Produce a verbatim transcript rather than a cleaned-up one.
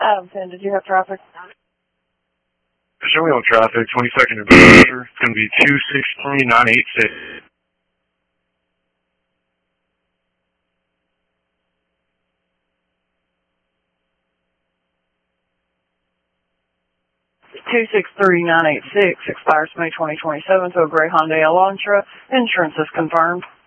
Adam ten, did you have traffic? Show me on traffic, twenty-second and further. It's going to be two six three nine eight six. two six three nine eight six expires May twenty twenty-seven to a gray Hyundai Elantra. Insurance is confirmed.